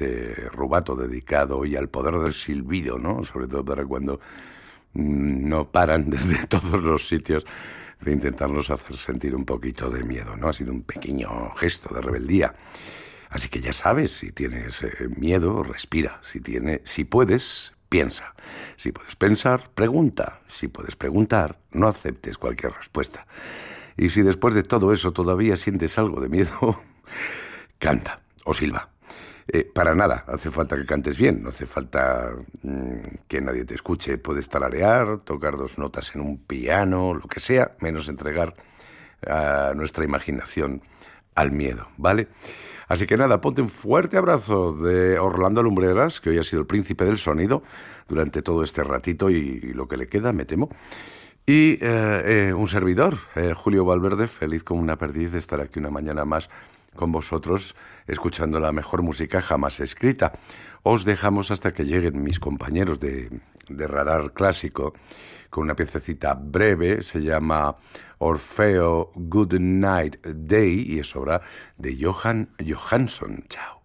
este rubato dedicado hoy al poder del silbido, ¿no? Sobre todo para cuando no paran desde todos los sitios de intentarnos hacer sentir un poquito de miedo, ¿no? Ha sido un pequeño gesto de rebeldía. Así que ya sabes, si tienes miedo, respira. Si puedes, piensa. Si puedes pensar, pregunta. Si puedes preguntar, no aceptes cualquier respuesta. Y si después de todo eso todavía sientes algo de miedo, canta o silba. Para nada hace falta que cantes bien, no hace falta que nadie te escuche. Puedes tararear, tocar 2 notas en un piano, lo que sea, menos entregar a nuestra imaginación al miedo, ¿vale? Así que nada, ponte un fuerte abrazo de Orlando Lumbreras, que hoy ha sido el príncipe del sonido durante todo este ratito y lo que le queda, me temo. Y un servidor, Julio Valverde, feliz como una perdiz de estar aquí una mañana más con vosotros, escuchando la mejor música jamás escrita. Os dejamos hasta que lleguen mis compañeros de Radar Clásico con una piececita breve, se llama Orfeo Good Night Day y es obra de Johan Johansson. Chao.